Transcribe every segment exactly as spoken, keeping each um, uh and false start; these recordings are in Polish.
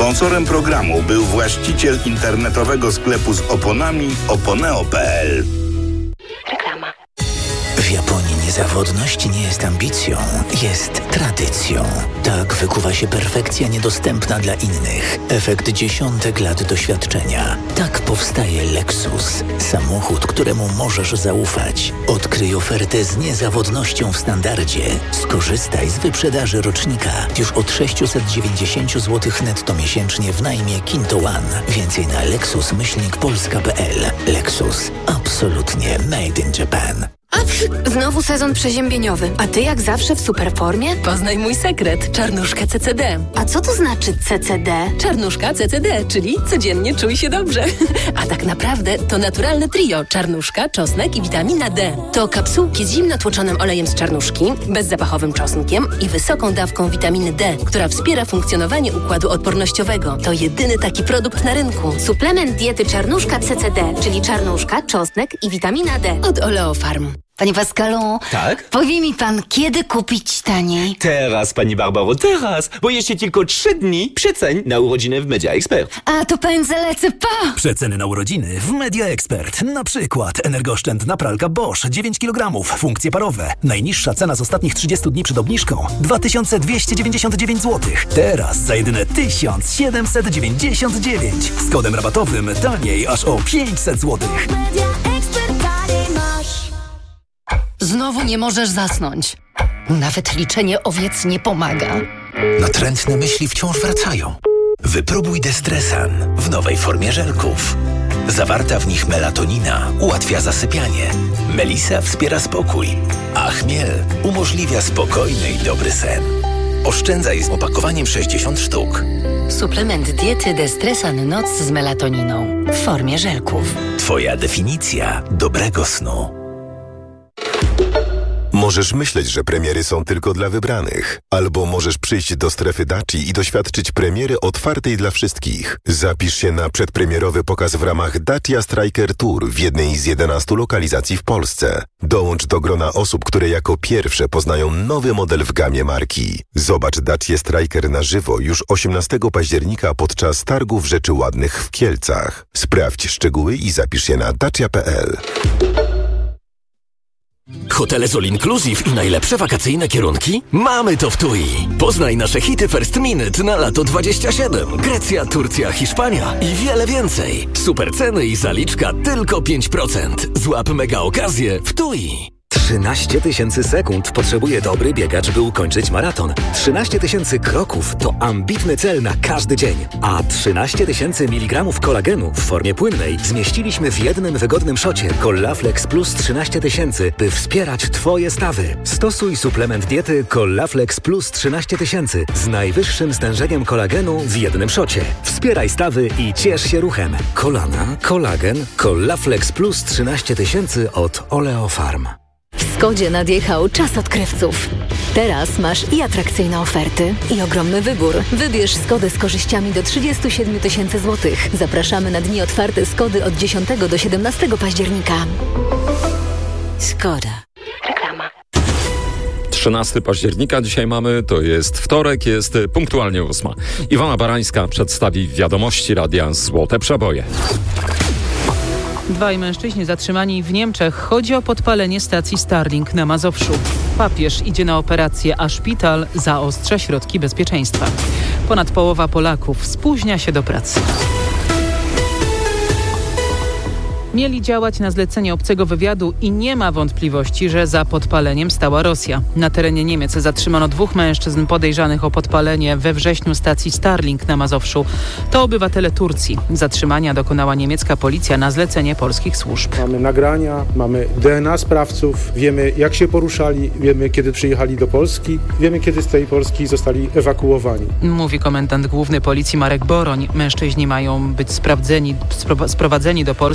Sponsorem programu był właściciel internetowego sklepu z oponami oponeo kropka p l. Reklama. W Japonii niezawodność nie jest ambicją, jest tradycją. Tak wykuwa się perfekcja niedostępna dla innych. Efekt dziesiątek lat doświadczenia. Tak powstaje Lexus. Samochód, któremu możesz zaufać. Odkryj ofertę z niezawodnością w standardzie. Skorzystaj z wyprzedaży rocznika już od sześćset dziewięćdziesiąt złotych netto miesięcznie w najmie Kinto One. Więcej na lexus myślnik polska kropka p l. Lexus. Absolutnie made in Japan. Znowu sezon przeziębieniowy, a ty jak zawsze w super formie? Poznaj mój sekret, czarnuszkę C C D. A co to znaczy C C D? Czarnuszka C C D, czyli codziennie czuj się dobrze. A tak naprawdę to naturalne trio, czarnuszka, czosnek i witamina D. To kapsułki z zimno tłoczonym olejem z czarnuszki, bezzapachowym czosnkiem i wysoką dawką witaminy D, która wspiera funkcjonowanie układu odpornościowego. To jedyny taki produkt na rynku. Suplement diety czarnuszka C C D, czyli czarnuszka, czosnek i witamina D. Od Oleofarm. Panie Pascalu, tak? Powie mi pan, kiedy kupić taniej? Teraz, pani Barbaro, teraz, bo jeszcze tylko trzy dni przeceń na urodziny w Media Expert. A to pędzę lecę, pa! Przeceny na urodziny w Media Expert. Na przykład energooszczędna pralka Bosch dziewięć kilogramów, funkcje parowe. Najniższa cena z ostatnich trzydziestu dni przed obniżką dwa tysiące dwieście dziewięćdziesiąt dziewięć złotych. Teraz za jedyne tysiąc siedemset dziewięćdziesiąt dziewięć. Z kodem rabatowym taniej aż o pięćset złotych. Znowu nie możesz zasnąć. Nawet liczenie owiec nie pomaga. Natrętne myśli wciąż wracają. Wypróbuj Destresan w nowej formie żelków. Zawarta w nich melatonina ułatwia zasypianie. Melisa wspiera spokój, a chmiel umożliwia spokojny i dobry sen. Oszczędzaj z opakowaniem sześćdziesiąt sztuk. Suplement diety Destresan Noc z melatoniną w formie żelków. Twoja definicja dobrego snu. Możesz myśleć, że premiery są tylko dla wybranych. Albo możesz przyjść do strefy Daci i doświadczyć premiery otwartej dla wszystkich. Zapisz się na przedpremierowy pokaz w ramach Dacia Striker Tour w jednej z jedenastu lokalizacji w Polsce. Dołącz do grona osób, które jako pierwsze poznają nowy model w gamie marki. Zobacz Dacia Striker na żywo już osiemnastego października podczas targów Rzeczy Ładnych w Kielcach. Sprawdź szczegóły i zapisz się na dacia kropka p l. Hotele z All Inclusive i najlepsze wakacyjne kierunki? Mamy to w T U I. Poznaj nasze hity First Minute na lato dwadzieścia siedem. Grecja, Turcja, Hiszpania i wiele więcej. Super ceny i zaliczka tylko pięć procent. Złap mega okazję w T U I. trzynaście tysięcy sekund potrzebuje dobry biegacz, by ukończyć maraton. trzynaście tysięcy kroków to ambitny cel na każdy dzień. A trzynaście tysięcy miligramów kolagenu w formie płynnej zmieściliśmy w jednym wygodnym szocie Collaflex Plus trzynaście tysięcy, by wspierać Twoje stawy. Stosuj suplement diety Collaflex Plus trzynaście tysięcy z najwyższym stężeniem kolagenu w jednym szocie. Wspieraj stawy i ciesz się ruchem. Kolana, kolagen, Collaflex Plus trzynaście tysięcy od Oleofarm. W Skodzie nadjechał czas odkrywców. Teraz masz i atrakcyjne oferty, i ogromny wybór. Wybierz Skodę z korzyściami do trzydzieści siedem tysięcy złotych. Zapraszamy na dni otwarte Skody od dziesiątego do siedemnastego października. Skoda. Reklama. trzynastego października dzisiaj mamy, to jest wtorek, jest punktualnie ósma. Iwona Barańska przedstawi wiadomości Radia Złote Przeboje. Dwaj mężczyźni zatrzymani w Niemczech. Chodzi o podpalenie stacji Starlink na Mazowszu. Papież idzie na operację, a szpital zaostrza środki bezpieczeństwa. Ponad połowa Polaków spóźnia się do pracy. Mieli działać na zlecenie obcego wywiadu i nie ma wątpliwości, że za podpaleniem stała Rosja. Na terenie Niemiec zatrzymano dwóch mężczyzn podejrzanych o podpalenie we wrześniu stacji Starlink na Mazowszu. To obywatele Turcji. Zatrzymania dokonała niemiecka policja na zlecenie polskich służb. Mamy nagrania, mamy D N A sprawców, wiemy jak się poruszali, wiemy kiedy przyjechali do Polski, wiemy kiedy z tej Polski zostali ewakuowani. Mówi komendant główny policji Marek Boroń. Mężczyźni mają być sprawdzeni, sprowadzeni do Polski w ramach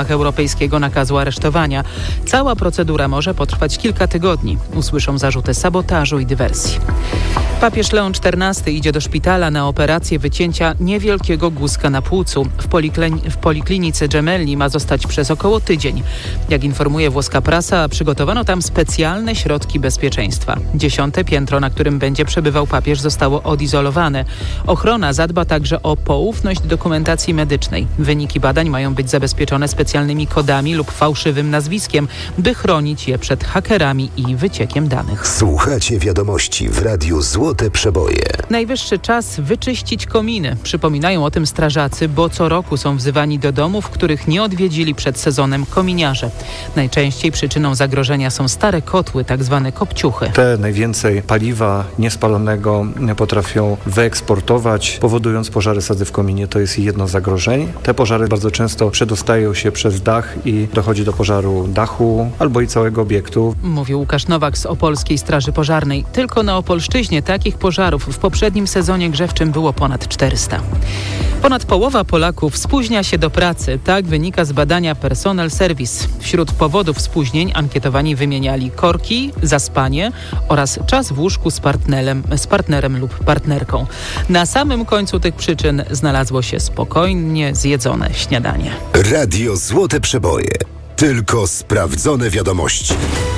ramach europejskiego nakazu aresztowania. Cała procedura może potrwać kilka tygodni. Usłyszą zarzuty sabotażu i dywersji. Papież Leon czternasty idzie do szpitala na operację wycięcia niewielkiego guzka na płucu. W, poliklen- w poliklinice Gemelli ma zostać przez około tydzień. Jak informuje włoska prasa, przygotowano tam specjalne środki bezpieczeństwa. Dziesiąte piętro, na którym będzie przebywał papież, zostało odizolowane. Ochrona zadba także o poufność dokumentacji medycznej. Wyniki badań mają być zabezpieczone specjalnymi kodami lub fałszywym nazwiskiem, by chronić je przed hakerami i wyciekiem danych. Słuchacie wiadomości w Radiu Złote Przeboje. Najwyższy czas wyczyścić kominy. Przypominają o tym strażacy, bo co roku są wzywani do domów, których nie odwiedzili przed sezonem kominiarze. Najczęściej przyczyną zagrożenia są stare kotły, tak zwane kopciuchy. Te najwięcej paliwa niespalonego potrafią wyeksportować, powodując pożary sadzy w kominie. To jest jedno z zagrożeń. Te pożary bardzo często przedostają się przez dach i dochodzi do pożaru dachu albo i całego obiektu. Mówił Łukasz Nowak z Opolskiej Straży Pożarnej. Tylko na Opolszczyźnie takich pożarów w poprzednim sezonie grzewczym było ponad czterysta. Ponad połowa Polaków spóźnia się do pracy. Tak wynika z badania Personal Service. Wśród powodów spóźnień ankietowani wymieniali korki, zaspanie oraz czas w łóżku z partnerem, z partnerem lub partnerką. Na samym końcu tych przyczyn znalazło się spokojnie zjedzone śniadanie. Radio Złote Przeboje. Tylko sprawdzone wiadomości.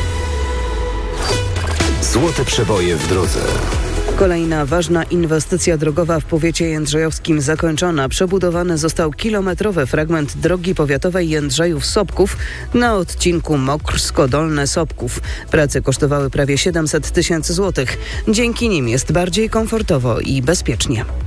Złote Przeboje w drodze. Kolejna ważna inwestycja drogowa w powiecie jędrzejowskim zakończona. Przebudowany został kilometrowy fragment drogi powiatowej Jędrzejów-Sobków na odcinku Mokrsko-Dolne-Sobków. Prace kosztowały prawie siedemset tysięcy złotych. Dzięki nim jest bardziej komfortowo i bezpiecznie.